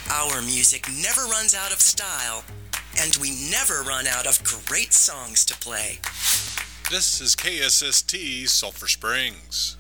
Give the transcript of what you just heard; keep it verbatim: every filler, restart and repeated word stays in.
Our music never runs out of style, and we never run out of great songs to play. This is K S S T Sulphur Springs.